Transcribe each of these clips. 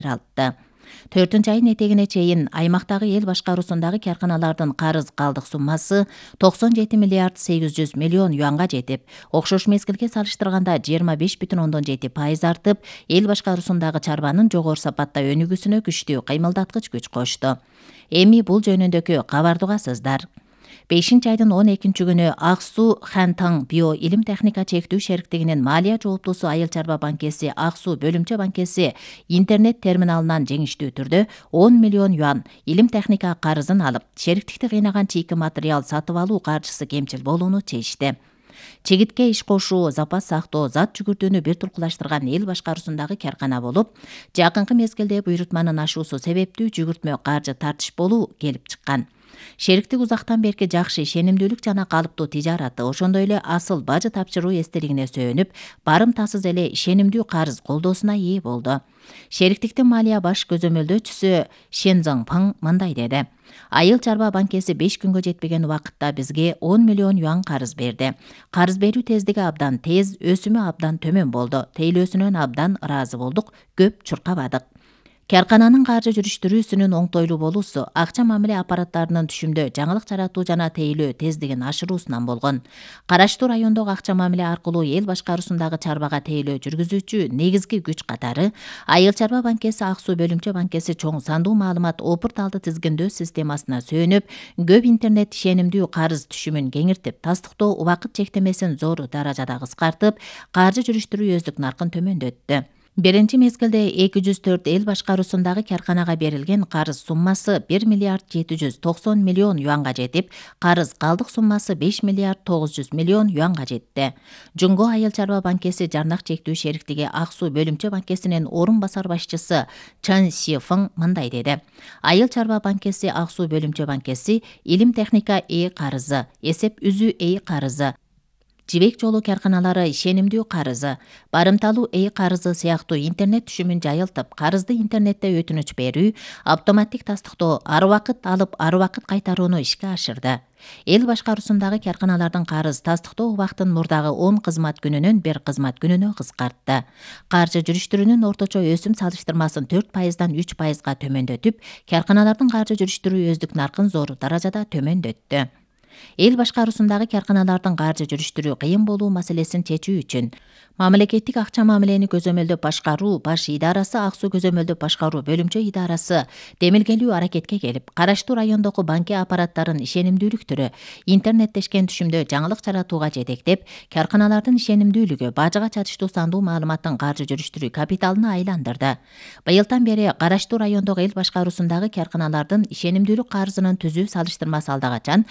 алтты. 4 айдын этегине чейин аймактагы эл башкаруусундагы карканалардын карыз калдык суммасы 97 миллиард 800 миллион юанга жетип, окшош мезгилге салыштырганда 25,7% артып, эл башкаруусундагы чарбанын жогору сапатта өнүгүүсүнө күчтүү кыймылдаткыч күч кошту. Эми бул жөнүндөгү кабарды угасыздар. 5-айдын 12 күнү Ак Суу Хантаң био илим техника чектүү шериктигинин малия жооптуусу Айыл чарба банкеси Ак Суу бөлүмчө банкеси интернет терминалынан жеңиштүү түрдө 10 миллион юан илим техника карызын алып, шериктикти кыйнаган чийки материал сатып алуу каржысы кемчил болууну чечти. Чегитке иш кошуу, запас сактоо, зат жүгүртүүнү бир туркулаштырган эл башкаруусундагы каркана болуп, жакынкы мезгилде буйрутманын ашуусу себептүү жүгүртмө каржы тартыш болуу келип чыккан. Шериктик узактан берки жакшы ишенимдүүлүк жана калыптуу тижараты, ошондой эле асыл бажы тапшыруу эстелигине сөөнүп, барымтасыз эле ишенимдүү карыз колдоосуна ээ болду. Шериктиктин малия баш көзөмөлдөөчүсү Шен Заңпаң мындай деди: Айыл чарба банкеси 5 күнгө жетпеген убакытта бизге 10 миллион юан карыз берди. Карыз берүү тездиги абдан тез, өсүмү абдан төмөн болду. Тейлөөсүнөн абдан ыраазы болдук, көп чуркабадык. Каркананын каржы жүрүштүрүүсүнүн оңтойлуу болуусу акча мамиле аппараттарынын түшүмдө жаңылык жаратуу жана тейлөө тездигин ашыруусунан болгон. Караштуу райондогу акча мамиле аркылуу эл башкаруусундагы чарбага тейлөө жүргүзүүчү негизги күч катары Айыл чарба банкеси Ак Суу бөлүмчө банкеси чоң сандуу маалымат опурт алды тизгиндөө системасына сөөнүп, көп интернет ишенимдүү карыз түшүмүн кеңиртип, тастыктоо убакыт чектемесин зор даражада кыскартып, каржы жүрүштүрүү өздүк наркын төмөндөттү. Биринчи мезгилде 204 эл башкаруусундагы карканага берилген карыз суммасы 1 миллиард 790 миллион юанга жетип, карыз калдык суммасы 5 миллиард 900 миллион юанга жетти. Жунго Айыл чарба банкеси жарнак чектүү шериктиги Ак Суу бөлүмчө банкесинин орун басар башчысы Чан Сифың мындай деди: Айыл чарба банкеси Ак Суу бөлүмчө банкеси илим техника карызы, эсеп үзүү карызы, жибек жолу карканалары ишенимдүү карызы, барымталуу карызы сыяктуу интернет түшүмүн жайылтып, карызды интернетте өтүнүч берүү, автоматтик тастыктоо, ар убакыт алып, ар убакыт кайтарууну ишке ашырды. Эл башкаруусундагы карканалардын карыз тастыктоо убактын мурдагы 10 кызмат күнүнөн 1 кызмат күнүнө кыскартты. Каржы жүрүштүрүүнүн орточо өсүм салыштырмасын 4%дан 3%га төмөндөтүп, карканалардын каржы жүрүштүрүү өздүк наркын зор даражада төмөндөттү. Эл башкаруусундагы карканалардын каржы жүрүштүрүү кыйын болуу маселесин чечүү үчүн Мамлекеттик акча мамилени көзөмөлдөп башкаруу баш идарасы Ак Суу көзөмөлдөп башкаруу бөлүмчө идарасы демилгелүү аракетке келип, караштуу райондогу банке аппараттарын ишенимдүүлүктөрү, интернеттешкен түшүмдө жаңылык жаратууга жетектеп, карканалардын ишенимдүүлүгү, бажыга чатыштуу сандуу маалыматтын каржы жүрүштүрүү капиталына айландырды. Быйылдан бери караштуу райондогу эл башкаруусундагы карканалардын ишенимдүүлүк карызынын түзүү салыштырмасы алдагачан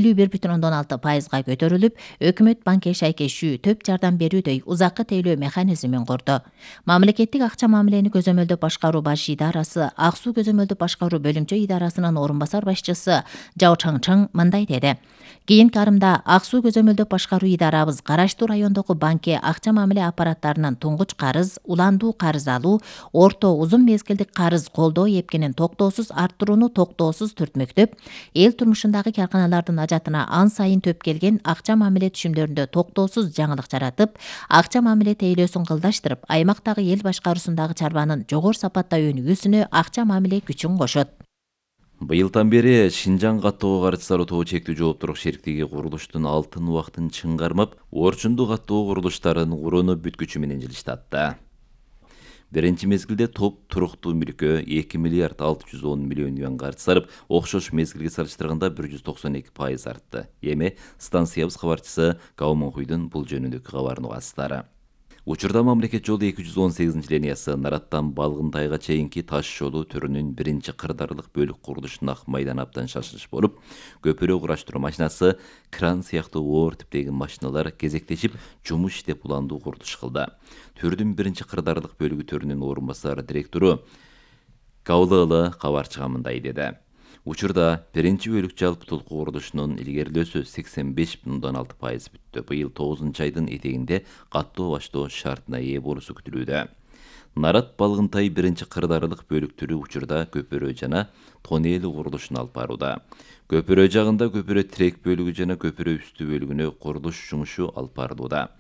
51,6%га көтөрүлүп, өкмөт банкке шайкешүү, төп жардам берүүдөй узаккы тейлөө механизмин курду. Мамлекеттик акча мамилени көзөмөлдөп башкаруу баш идарасы Ак Суу көзөмөлдөп башкаруу бөлүмчө идарасынын орун басар башчысы Жао Чаңчың мындай деди: Кийинки арымда Ак Суу көзөмөлдөп башкаруу идарабыз караштуу райондогу банке акча мамиле аппараттарынын туңгуч карыз, уландуу карыз алуу, орто узун мезгилдик карыз колдоо эпкинин токтоосуз арттырууну токтоосуз түртмөктөп, эл турмушундагы карканалардын ажатына ан сайын төп келген акча мамиле түшүмдөрүндө токтоосуз жаңылык жаратып, акча мамиле тейлөөсүн кылдаштырып, аймактагы эл башкаруусундагы чарбанын жогору сапатта өнүгүүсүнө акча мамиле күчүн кошот. Быйылдан бери Шинжаң каттоого каршы сароо чектүү жооптуулук шериктиги курулуштун алтын убактын чыңгармап, орчундуу каттоо курулуштарын курууну бүткүчү менен жылыштатты. Биринчи мезгилде топ туруктуу мүлккө 2 миллиард 610 миллион юан каржы сарып, окшош мезгилге салыштырганда 192% артты. Эми станциябыз кабарчысы Гау Монхуйдун бул жөнүндөгү кабарын угасыздар. Учурда мамлекет жолу 218-линиясы Нараттан Балгынтайга чейинки таш жолу түрүнүн биринчи кырдаарлык бөлүк курулушуна майдан абдан шашылыш болуп, көпүрө кураштыруу машинасы, кран сыяктуу оор типтеги машиналар кезектешип, жумуш иштеп уландуу курулуш кылды. Түрдүн биринчи кырдаарлык бөлүгү төрүнүн орун басар директору Каулылы кабарчыга мындай деди: Учурда биринчи бөлүк жалпы толку курулушунун илгерилөөсү 85,6% бүттү. Быйыл 9-айдын этегинде каттоо баштоо шартына ээ болуусу күтүлүүдө. Нарат Балгынтай биринчи кырдаарлык бөлүктөрү учурда көпүрө жана тоннель курулушун алып барууда. Көпүрө жагында көпүрө тирек бөлүгү жана көпүрө үстү бөлүгүнө курулуш жумушу алып барылууда.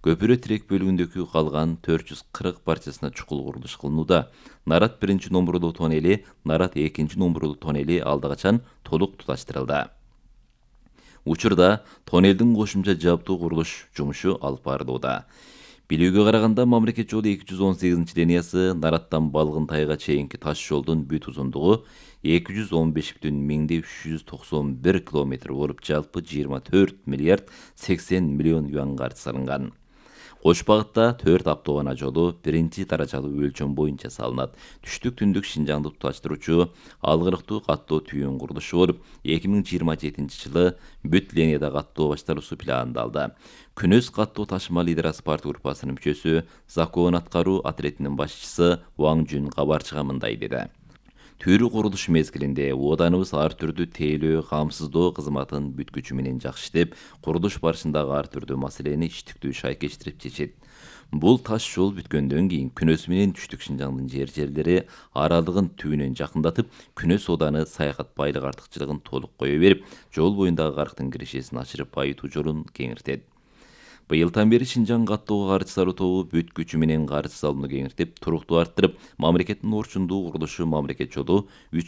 Көпүрө тирек бөлүгүндөгү калган 440 барчасына чукул курулуш кылынууда. Нарат 1 номурлуу тоннели, Нарат 2 номурлуу тоннели алдыгачан толук туташтырылды. Учурда тоннелдин кошумча жабдуу курулуш жумушу алып барылууда. Билүүгө караганда мамлекет жолу 218 линиясы Нараттан Балгынтайга чейинки таш жолдун бүт узундугу 215,391 километр болуп, жалпы 24 миллиард 80 миллион юан каржы салынган. Кош багытта 4 автоунаа жолу 1 даражалуу өлчөм боюнча салынат. Түштүк түндүк Шинжаңды туташтыруучу алгырыктуу каттоо түйүн курулушу болуп, 2027 жылы бүт линияда каттоо башталуусу пландалды. Күнөс каттоо ташыма лидер спорт группасынын мүчөсү, закон аткаруу отрядынын башчысы Ваң Жүн кабарчыга мындай деди. Түрү курулуш мезгилинде оданыбыз ар түрдүү тейлөө, камсыздоо кызматын бүткүчү менен жакшы иштеп, курулуш барышындагы ар түрдүү маселени иштиктүү шайкештирип чечет. Бул таш жол бүткөндөн кийин Күнөс менен Түштүк Шинжаңдын жерлери аралыгын түбүнөн жакындатып, Күнөс оданы саякат байлык артыкчылыгын толук кое берип, жол боюндагы карктын кирешесин ачырып, байытуу жолун кеңиртет. Быйылдан бери Шинжаң каттоого каржы салуу тобу бүт күчү менен каржы салууну кеңиртип, туруктуу арттырып, мамлекеттин орчундуу курулушу мамлекет жолу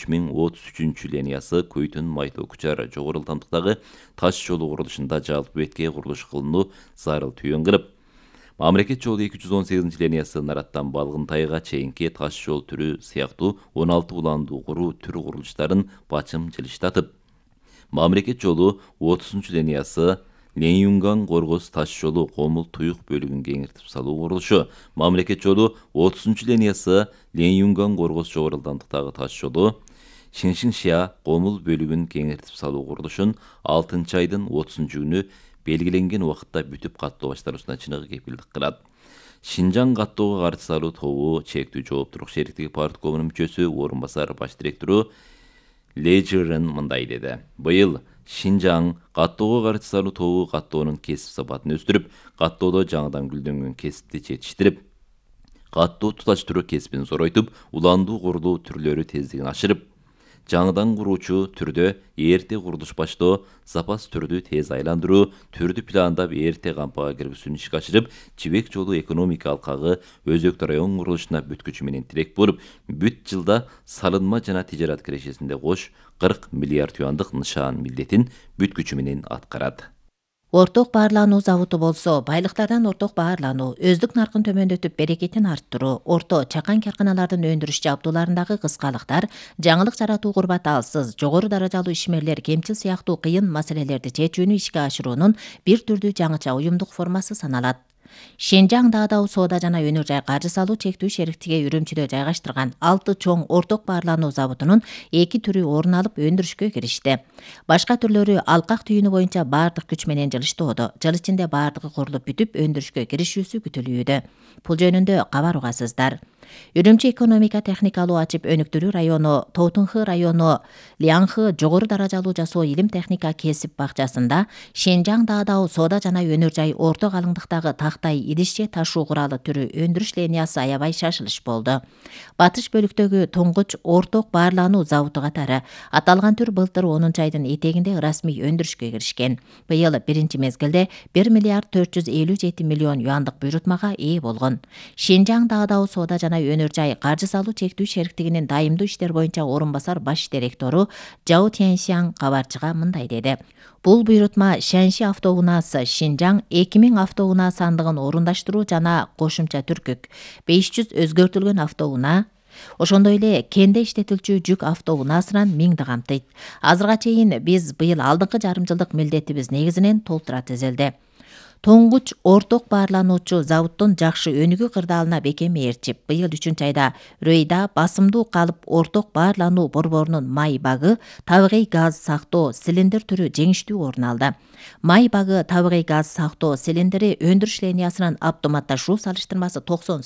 3033 линиясы Көйтүн Майтоо Кучар жогору ылдамдыктагы таш жолу курулушунда жалпы бетке курулуш кылынуу зарыл түйүн кылып, мамлекет жолу 218 линиясы Нараттан Балгынтайга чейинки таш жол түрү сыяктуу 16 уландуу куруу түрү курулуштарын бачым жылыштатып, мамлекет жолу 30 линиясы Ленюнган Коргоз таш жолу Комул Туюк бөлүгүн кеңиртип салуу курулушу, мамлекет жолу 30 линиясы Ленюнган Коргоз жогору ылдамдыктагы таш жолу Шиншиңшия Комул бөлүгүн кеңиртип салуу курулушун 6 айдын 30 күнү белгиленген убакытта бүтүп каттоо башталуусуна чыныгы кепилдик кылат. Шинжаң каттоого каржы салуу тобу чектүү жооптуулук шериктиги парткомунун мүчөсү, орун басар баш директору Лежерен мындай деди. Быйыл Шинжаң каттоого каржы салуу тобу каттоонун кесип сапатын өстүрүп, каттоодо жаңыдан гүлдөнгөн кесипти жетиштирип, каттоо туташтыруу кесибин зоройтуп, уландуу курулуу түрлөрү тездигин ашырып, жаңыдан куруучу түрдө эрте курулуш баштоо, запас түрдү тез айландыруу, түрдү пландап эрте кампага киргизүүнү ишке ашырып, Жибек жолу экономика алкагы өзөктү район курулушуна бүт күчү менен тирек болуп, бүт жылда салынма жана тижарат кирешесинде кош 40 миллиард юандык нышан милдетин бүт күчү менен аткарат. Орток баарлануу заводу болсо, байлыктардан орток баарлануу, өздүк наркын төмөндөтүп берекетин арттыруу, орто чакан карканалардын өндүрүш жабдууларындагы кыскалыктар, жаңылык жаратуу курбаталсыз, жогору даражалуу ишмерлер кемчил сыяктуу кыйын маселелерди чечүүнү ишке ашыруунун бир түрдүү жаңыча уюмдук формасы саналат. Шинжаң Даадау соода жана өнөр жай каржы салуу чектүү шериктиги Үрүмчүдө жайгаштырган 6 чоң орток баарлануу заводунун 2 түрү орун алып өндүрүшкө киришти. Башка түрлөрү алкак түйүнү боюнча баардык күч менен жылыштоодо. Жыл ичинде баардыгы курулуп бүтүп өндүрүшкө киришүүсү күтүлүүдө. Бул жөнүндө кабар угасыздар. Үрүмчү экономика техникалуу ачып өнүктүрүү району, Тоутунхы району, Лиаңхы жогору даражалуу жасоо илим техника кесип бакчасында Шинжаң Даадау соода жана өнөр жай орто калыңдыктагы тактай идишче ташуу куралы түрү өндүрүш линиясы аябай шашылыш болду. Батыш бөлүктөгү туңгуч орток баарлануу заводу катары аталган түр былтыр 10 айдын этегинде расмий өндүрүшкө киришкен. Быйыл биринчи мезгилде 1 миллиард 457 миллион юандык буйрутмага ээ болгон. Шинжаң Даадау соода жана өнөр жай каржы салуу чектүү шериктигинин дайымдуу иштер боюнча орун басар баш директору Жао Тяньсяң кабарчыга мындай деди. Бул буйрутма Шаньши автоунаасы Шинжаң 2000 автоунаа сандыгын орундаштыруу жана кошумча түркүк 500 өзгөртүлгөн автоунаа, ошондой эле кенде иштетилчү жүк автоунаасынан 1000ди камтыйт. Азырга чейин биз быйыл алдыңкы жарым жылдык милдетибиз негизинен толтура түзөлдү. Тоңгуч орток баарлануучу заводдун жакшы өнүгүү кырдаалына бекем ээрчип, быйыл 3 айда Рөйда басымдуу калып орток баарлануу борборунун май багы, табигый газ сактоо цилиндр түрү жеңиштүү орун алды. Май багы табигый газ сактоо цилиндри өндүрүш линиясынын автоматташуу салыштырмасы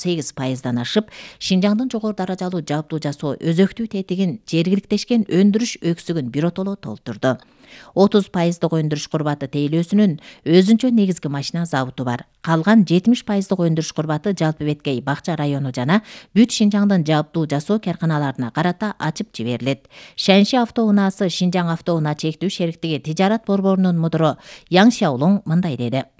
98%дан ашып, Шинжаңдын жогору даражалуу жабдуу жасоо өзөктүү тетигин жергиликтешкен өндүрүш өксүгүн биротоло толтурду. 30% өндүрүш курбаты тейлөөсүнүн өзүнчө негизги машина заводу бар. Калган 70% өндүрүш курбаты Жалпы Беткей Бакча району жана бүт Шинжаңдын жабдуу жасоо карканаларына карата ачып жиберилет. Шаньши автоунаасы Шинжаң автоунаа чектүү шериктиги тижарат борборунун мудуру Яң Шаолоң мындай деди.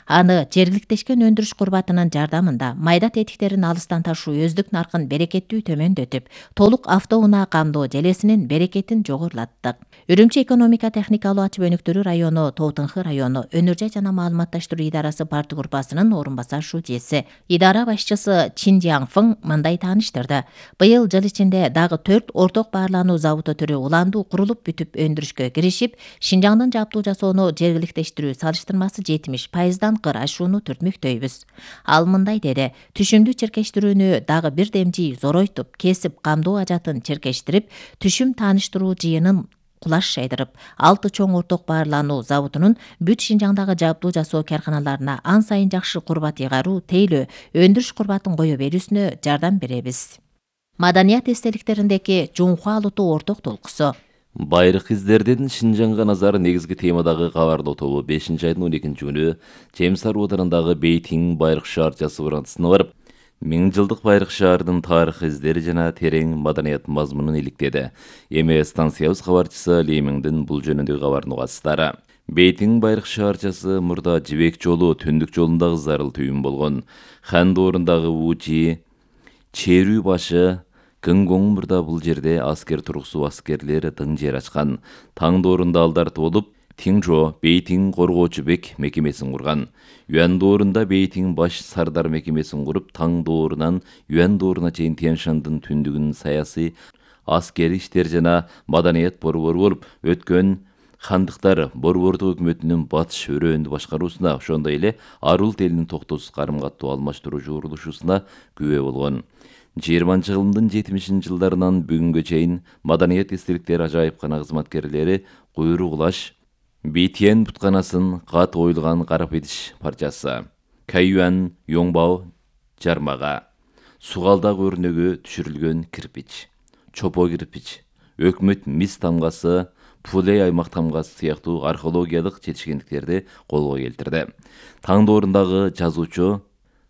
Аны жергиликтешкен өндүрүш курбатынын жардамында майда тетиктерин алыстан ташуу өздүк наркын берекеттүү төмөндөтүп, толук автоунаа камдоо желесинин берекетин жогорулаттык. Үрүмчи экономика техникалуу ачып өнүктүрүү району, Тоотынхы району өнөр жай жана маалыматташтыруу идарасы парты группасынын орун басар шужеси, идара башчысы Чин Жиаңфың мындай тааныштырды. Быйыл жыл ичинде дагы 4 орток баарлануу заводу түрү уланду курулуп бүтүп өндүрүшкө киришип, Шинжаңдын жабдуу жасоону жергиликтештирүү салыштырмасы 70%дан кыр ашууну түртмөктөйбүз. Ал мындай деди: түшүмдү чиркештирүүнү дагы бир демжи зоройтуп, кесип камдоо ажатын чиркештирип, түшүм тааныштыруу жыйынын кулаш жайдырып, 6 чоң орток баарлануу заводунун бүт Шинжаңдагы жабдуу жасоо карканаларына ан сайын жакшы курбат ыйгаруу, тейлөө, өндүрүш курбатын кое берүүсүнө жардам беребиз. Маданият эстеликтериндеги Жунхуа Алутуу орток толкусу. Байрак издерден Шинжаңга назар негизги темадагы кабардоо тобу 5-айдын 12-күнү Чемсар ауданындагы Бейтиң байрак шаарчасы урантысына барып, 1000 жылдык байрак шаардын тарых издери жана терең маданият мазмунун иликтеди. Эми станциябыз кабарчысы Лемиңдин бул жөнүндөгү кабарын угасыздар. Бейтиң байрак шаарчасы мурда Жибек жолу түндүк жолундагы зарыл түйүн болгон. Хан доорундагы Учи, Черүү башы, Кынгоң мурда бул жерде аскер тургусу аскерлер тың жер ачкан. Таң доорунда алдарты болуп, Тиңжо Бейтиң коргоочу бек мекемесин курган. Юан доорунда Бейтиң баш сардар мекемесин куруп, Таң доорунан Юан дооруна чейин Тянь-Шандын түндүгүнүн саясий, аскери иштер жана маданият борбору болуп, өткөн хандыктар борбордук өкмөтүнүн батыш өрөөндү башкаруусуна, ошондой эле Арулт элинин токтоосуз карым каттоо алмаштыруу журулушусуна күбө болгон. 20-жылдын 70-жылдарынан бүгүнгө чейин маданият эстеликтер ажайыпкана кызматкерлери куйрук улаш, Битиен бутканасын кат оюлган карап идиш парчасы, Кайюан Йоңбао жармага, Сугалдак өрнөгү түшүрүлгөн кирпич, Чопо кирпич, өкмөт мис тамгасы, Пулей аймак тамгасы сыяктуу археологиялык жетишкендиктерди колго келтирди. Таң доорундагы жазуучу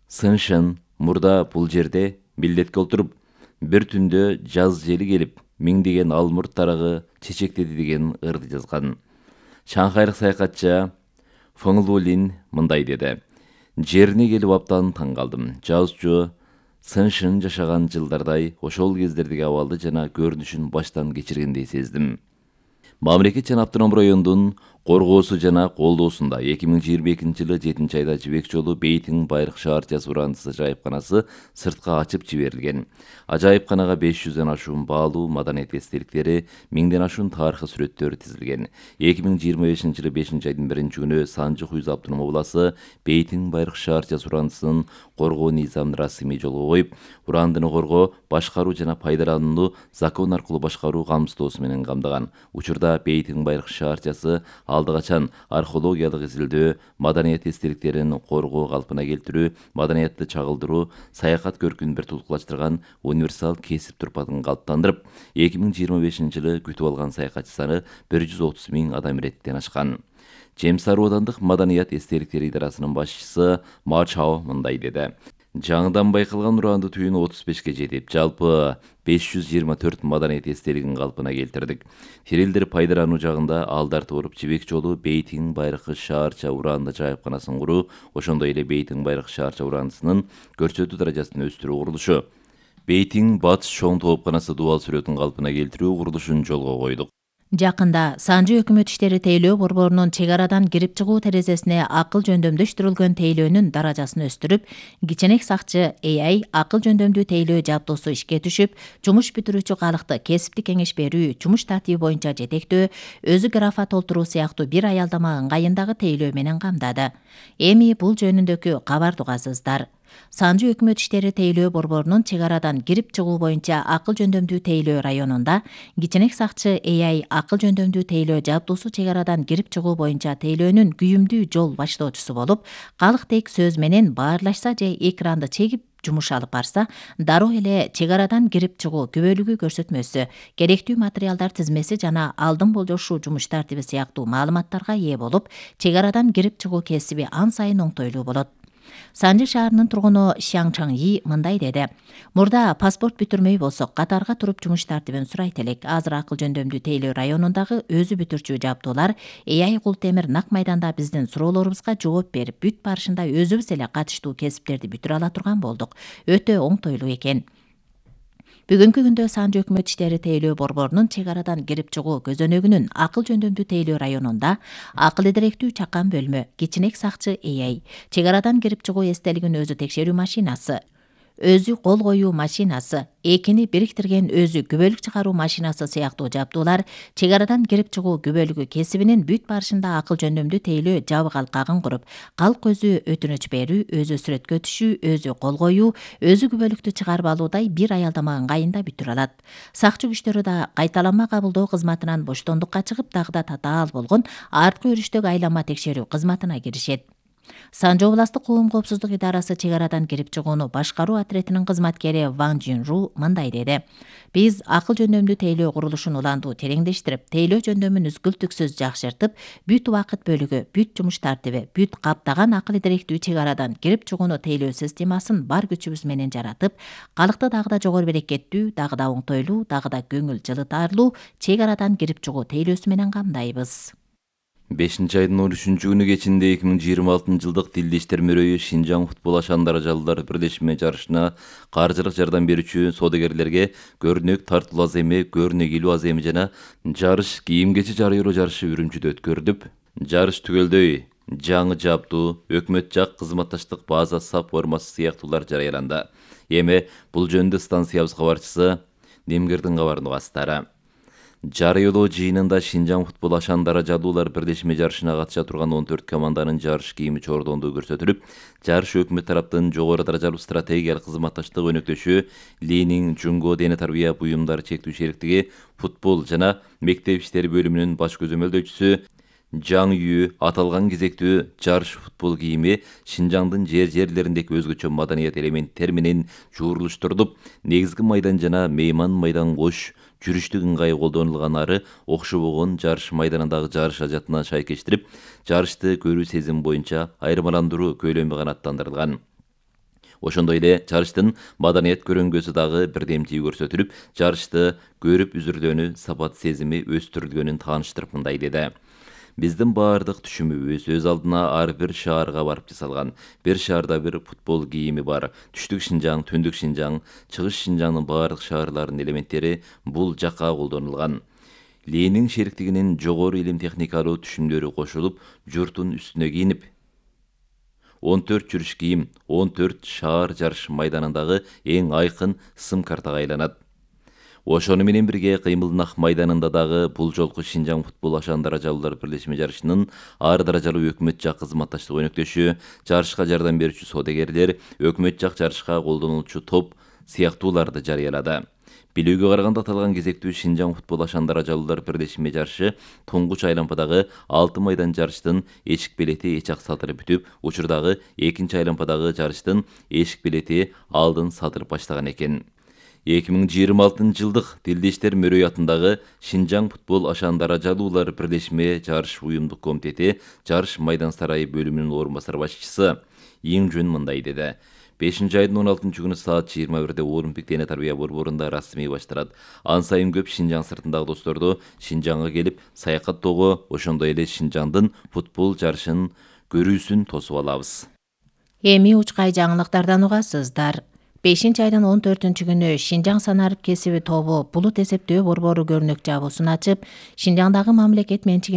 Сыншын мурда бул жерде милдетке отуруп, бир түндө жаз жели келип, миңдеген алмурт тарагы чечектеди деген ырды жазган. Шанхайлык саякатчы Фыңлулин мындай деди: жерине келип аптан таң калдым. Жазуучу Сыншын жашаган жылдардай ошол кездердеги абалды жана көрүнүшүн баштан кечиргендей сездим. Мамлекет жана автоном райондун коргоосу жана колдоосунда 2022-жылы 7-айда Жибек жолу Бейтиң байрак шаарчасы урандысы ажайыпканасы сыртка ачып жиберилген. Ажайыпканага 500дөн ашуун баалуу маданият эстеликтери, 1000ден ашуун тарыхый сүрөттөр тизилген. 2025-жылы 5-айдын 1-күнү Санжы Хуйза автоном обласы Бейтиң байрак шаарчасы урандысын коргоо низамын расмий жолго коюп, урандыны коргоо, башкаруу жана пайдаланууну закон аркылуу башкаруу камсыздоосу менен камдаган. Учурда Бейтиң байрак шаарчасы алды качан археологиялык изилдөө, маданият эстеликтерин коргоо, калпына келтирүү, маданиятты чагылдыруу, саякат көркүн бир тулкулаштырган универсал кесип турпатын калыптандырып, 2025-жылы күтүп алган саякатчы саны 130 000 адам иреттен ашкан. Чемсар аудандык маданият эстеликтери идарасынын башчысы Ма Чао мындай деди: жаңыдан байкалган уранды түйүн 35ке жетип, жалпы 524 маданият эстелигин калпына келтирдик. Тирилдер пайдалануу жагында алдарты болуп, Жибек жолу Бейтиң байрак шаарча уранды жайыпканасын куруу, ошондой эле Бейтиң байрак шаарча урандысынын көрсөтүү даражасын өстүрүү курулушу, Бейтиң батыш чоң тоопканасы дубал сүрөтүн калпына келтирүү курулушун жолго койдук. Жакында Санжы өкмөт иштери тейлөө борборунун чек арадан кирип чыгуу терезесине акыл жөндөмдөштүрүлгөн тейлөөнүн даражасын өстүрүп, кичинек сакчы AI акыл жөндөмдүү тейлөө жабдуусу ишке түшүп, жумуш бүтүрүүчү калыкты кесиптик кеңеш берүү, жумуш тартиби боюнча жетектөө, өзү графа толтуруу сыяктуу бир аялдама ыңгайындагы тейлөө менен камдады. Эми бул жөнүндөгү кабарды угасыздар. Санжы өкмөт иштери тейлөө борборунун чек арадан кирип чыгуу боюнча акыл жөндөмдүү тейлөө районунда кичинек сакчы AI акыл жөндөмдүү тейлөө жабдуусу чек арадан кирип чыгуу боюнча тейлөөнүн күйүмдүү жол баштоочусу болуп, калыктек сөз менен баарлашса же экранды чегип жумуш алып барса, дароо эле чек арадан кирип чыгуу күбөлүгү көрсөтмөсү, керектүү материалдар тизмеси жана алдын болжошуу жумуш тартиби сыяктуу маалыматтарга ээ болуп, чек арадан кирип чыгуу кесиби ан сайын оңтойлуу болот. Санжы шаарынын тургуну Шяң Чаңйи мындай деди. Мурда паспорт бүтүрмөй болсок, катарга туруп жумуш тартибин сурайт элек. Азыр акыл жөндөмдүү тейлөө районундагы өзү бүтүрчү жабдуулар AI Култемир нак майданда биздин суроолорубузга жооп берип, бүт барышында өзүбүз эле катыштуу кесиптерди бүтүрө ала турган болдук. Өтө оңтойлуу экен. Бүгүнкү күндө Санжы өкмөт иштери тейлөө борборунун чек арадан кирип чыгуу көзөнөгүнүн акыл жөндөмдүү тейлөө районунда акыл идиректүү чакан бөлмө, кичинек сакчы AI, чек арадан кирип чыгуу эстелигин өзү текшерүү машинасы, өзү кол коюу машинасы, экини бириктирген өзү күбөлүк чыгаруу машинасы сыяктуу жабдуулар чек арадан кирип чыгуу күбөлүгү кесибинин бүт барышында акыл жөндөмдүү тейлөө жабык алкагын куруп, калк өзү өтүнүч берүү, өзү сүрөткө түшүү, өзү кол коюу, өзү күбөлүктү чыгарып алуудай бир аялдама ыңгайында бүтүрө алат. Сакчы күчтөрү да кайталанма кабылдоо кызматынан боштондукка чыгып, дагы да татаал болгон арткы өрүштөгү айланма текшерүү кызматына киришет. Санжы областык коом коопсуздук идарасы чек арадан кирип чыгууну башкаруу отрядынын кызматкери Ван Жинру мындай деди. Биз акыл жөндөмдүү тейлөө курулушун уландуу тереңдештирип, тейлөө жөндөмүн үзгүлтүксүз жакшыртып, бүт убакыт бөлүгү, бүт жумуш тартиби, бүт каптаган акыл идиректүү чек арадан кирип чыгууну тейлөө системасын бар күчүбүз менен жаратып, калкты дагы да жогору берекеттүү, дагы да оңтойлуу, дагы да көңүл жылытарлуу чек арадан кирип чыгуу тейлөөсү менен камдайбыз. 5-айдын 13-күнү кечинде 2026-жылдык Тилди иштер мөрөйү Шинжаң футбол ашан даражалуулар бирлешме жарышына каржылык жардам берүүчү соодагерлерге көрнөк тартылуу аземи, көрнөк илүү аземи жана жарыш кийим-кечи жарыялоо жарышы Үрүмчүдө өткөрүлүп, жарыш түгөлдөй жаңы жабдуу, өкмөт жак кызматташтык база сап формасы сыяктуулар жарыяланды. Эми бул жөнүндө станциябыз кабарчысы Демгирдин кабарын угасыздар. Жарыялоо жыйынында Шинжаң футбол ашан даражалуулар бирлешме жарышына катыша турган 14 команданын жарыш кийими чордондугу көрсөтүлүп, жарыш өкмөт тараптын жогору даражалуу стратегиялык кызматташтык өнөктөшү Ленин Жунго дене тарбия буюмдары чектүү шериктиги футбол жана мектеп иштери бөлүмүнүн баш көзөмөлдөөчүсү Жаң Ю аталган кезектүү жарыш футбол кийими Шинжаңдын жерлериндеги өзгөчө маданият элементтер менен жуурулуштурулуп, негизги майдан жана мейман майдан кош жүрүштүк ыңгай колдонулган окшобогон жарыш майданындагы жарыш ажатына шайкештирип, жарышты көрүү сезим боюнча айырмаландыруу көйлөмү канааттандырылган. Ошондой эле жарыштын маданият көрөңгөсү дагы бирдемчиги көрсөтүлүп, жарышты көрүп үзүрдөөнү сапат сезими өстүрүлгөнүн тааныштырып мындай деди. Биздин баардык түшүмүбүз өз алдына ар бир шаарга барып жасалган. Бир шаарда бир футбол кийими бар. Түштүк Шинжаң, Түндүк Шинжаң, Чыгыш Шинжаңдын баардык шаарларынын элементтери бул жакка колдонулган. Ленин шериктигинин жогору илим техникалуу түшүмдөрү кошулуп, журттун үстүнө кийинип, 14 жүрүш кийим 14 шаар жарыш майданындагы эң айкын сым картага айланат. Ошону менен бирге Кыймылнак майданында дагы бул жолку Шинжаң футбол ашан даражалуулар бирлешме жарышынын ар даражалуу өкмөт жак кызматташтык өнөктөшү, жарышка жардам берүүчү соодагерлер, өкмөт жак жарышка колдонулчу топ сыяктууларды жарыялады. Билүүгө караганда аталган кезектүү Шинжаң футбол ашан даражалуулар бирлешме жарышы туңгуч айлампадагы 6 майдан жарыштын эшик белети эч ак сатырып бүтүп, учурдагы 2 айлампадагы жарыштын эшик белети алдын сатырып баштаган экен. 2026-жылдык Тилди иштер мөрөйү атындагы Шинжаң футбол ашан даражалуулар бирлешме жарыш уюмдук комитети жарыш майдан сарайы бөлүмүнүн орун басар башчысы Иң Жөн мындай деди. 5-айдын 16-күнү саат 21-де Олимпик дене тарбия борборунда расмий башталат. Ан сайын көп Шинжаң сыртындагы досторду Шинжаңга келип саякаттоого, ошондой эле Шинжаңдын футбол жарышын көрүүсүн тосуп алабыз. Эми учкай жаңылыктардан угасыздар. 5-айдын 14-күнү Шинжаң санарып кесиби тобу булут эсептөө борбору көрүнөк жабуусун ачып, Шинжаңдагы мамлекет менчигинен